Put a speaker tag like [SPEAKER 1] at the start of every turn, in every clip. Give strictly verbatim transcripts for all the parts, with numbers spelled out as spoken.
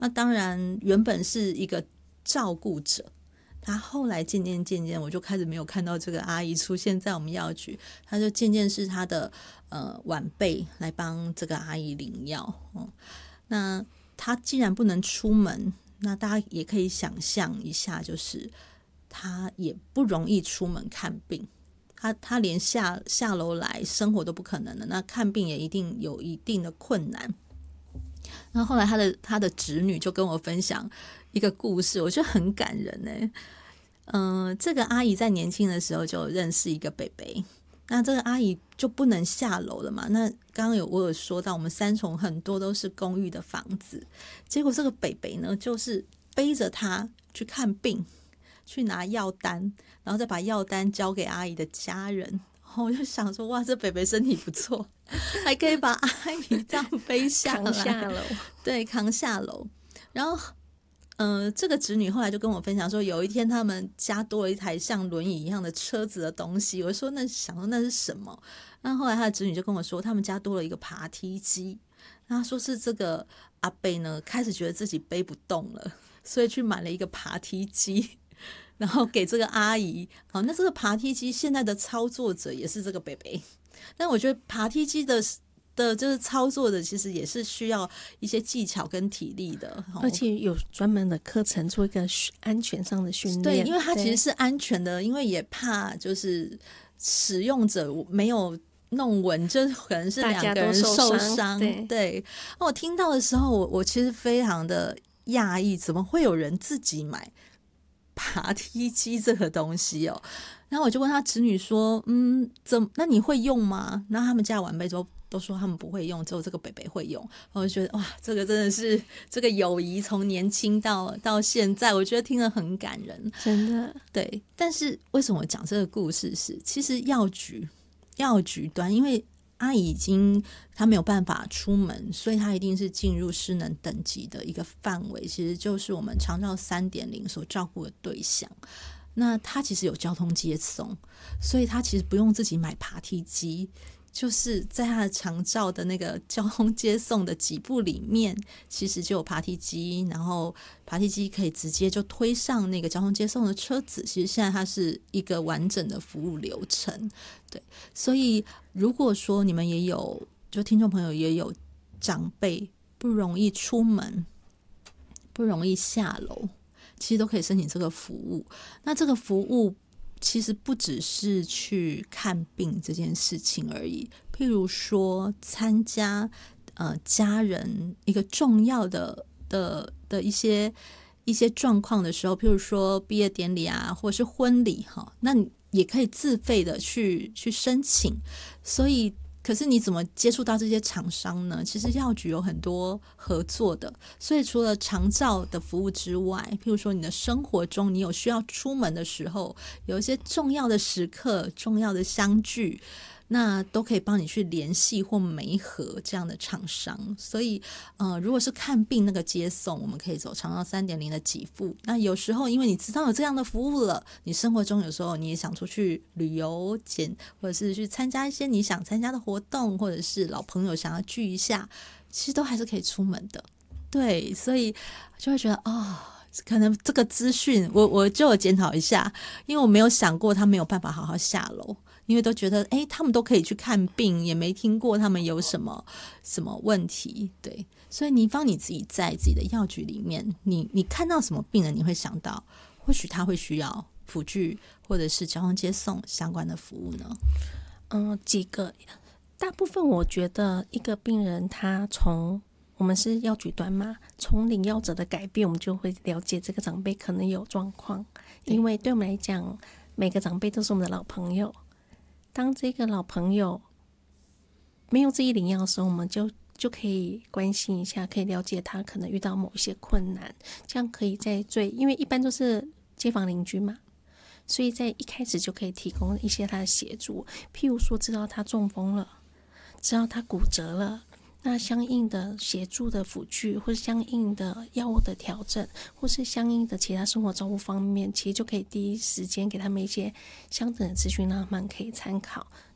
[SPEAKER 1] 那当然原本是一个照顾者，他后来渐渐渐渐我就开始没有看到这个阿姨出现在我们药局，他就渐渐是他的呃晚辈来帮这个阿姨领药、哦、那他既然不能出门，那大家也可以想象一下，就是他也不容易出门看病，他他连下下楼来生活都不可能的，那看病也一定有一定的困难。那后来他的他的侄女就跟我分享一个故事，我觉得很感人欸。嗯、呃，这个阿姨在年轻的时候就认识一个北北，那这个阿姨就不能下楼了嘛。那刚刚有我有说到，我们三重很多都是公寓的房子，结果这个北北呢，就是背着她去看病，去拿药单，然后再把药单交给阿姨的家人。然后我就想说，哇，这北北身体不错，还可以把阿姨这样背下来，
[SPEAKER 2] 扛下楼，
[SPEAKER 1] 对，扛下楼。然后呃，这个侄女后来就跟我分享说，有一天他们家多了一台像轮椅一样的车子的东西。我说那想说那是什么？那后来他的侄女就跟我说，他们家多了一个爬梯机。他说是这个阿伯呢，开始觉得自己背不动了，所以去买了一个爬梯机，然后给这个阿姨。好，那这个爬梯机现在的操作者也是这个北北。但我觉得爬梯机的的就是操作的其实也是需要一些技巧跟体力的，
[SPEAKER 2] 而且有专门的课程做一个安全上的训练。
[SPEAKER 1] 对，因为它其实是安全的，因为也怕就是使用者没有弄稳，就可能是两个人受伤。
[SPEAKER 2] 对，
[SPEAKER 1] 对，那我听到的时候，我我其实非常的讶异，怎么会有人自己买爬梯机这个东西哦？然后我就问他侄女说：“嗯，怎那你会用吗？”然后他们家晚辈都都说他们不会用，只有这个北北会用。我就觉得哇，这个真的是这个友谊从年轻到到现在，我觉得听得很感人，
[SPEAKER 2] 真的。
[SPEAKER 1] 对，但是为什么我讲这个故事是，其实药局药局端，因为阿姨已经她没有办法出门，所以她一定是进入失能等级的一个范围，其实就是我们长照 三点零 所照顾的对象。那他其实有交通接送，所以他其实不用自己买爬梯机，就是在他的长照的那个交通接送的几步里面，其实就有爬梯机，然后爬梯机可以直接就推上那个交通接送的车子。其实现在它是一个完整的服务流程，对。所以如果说你们也有，就听众朋友也有长辈不容易出门，不容易下楼，其实都可以申请这个服务。那这个服务其实不只是去看病这件事情而已，譬如说参加呃家人一个重要的的的一些一些状况的时候，譬如说毕业典礼啊，或者是婚礼哈，那你也可以自费的去去申请。所以可是你怎么接触到这些厂商呢？其实药局有很多合作的，所以除了长照的服务之外，譬如说你的生活中你有需要出门的时候，有一些重要的时刻，重要的相聚，那都可以帮你去联系或媒合这样的厂商。所以呃，如果是看病那个接送，我们可以走长照 三点零 的给付。那有时候因为你知道有这样的服务了，你生活中有时候你也想出去旅游捡，或者是去参加一些你想参加的活动，或者是老朋友想要聚一下，其实都还是可以出门的。对，所以就会觉得哦，可能这个资讯我我就有检讨一下，因为我没有想过他没有办法好好下楼，因为都觉得哎，他们都可以去看病，也没听过他们有什么什么问题。对，所以你方你自己在自己的药局里面，你你看到什么病人，你会想到或许他会需要辅具或者是交通接送相关的服务呢？
[SPEAKER 2] 嗯，几个，大部分我觉得一个病人他从我们是药局端嘛，从领药者的改变，我们就会了解这个长辈可能有状况，因为对我们来讲，每个长辈都是我们的老朋友。当这个老朋友没有自己领药的时候，我们就就可以关心一下，可以了解他可能遇到某一些困难，这样可以在最，因为一般都是街坊邻居嘛，所以在一开始就可以提供一些他的协助，譬如说知道他中风了，知道他骨折了，那相应的协助的辅具，或是相应的药物的调整，或是相应的其他生活照顾方面，其实就可以第一时间给他们一些相等的资讯，让他们可以参考。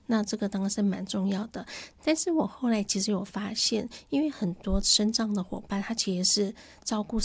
[SPEAKER 2] 那这个当然是蛮重要的。但是我后来其实有发现，因为很多身障的伙伴他其实是照顾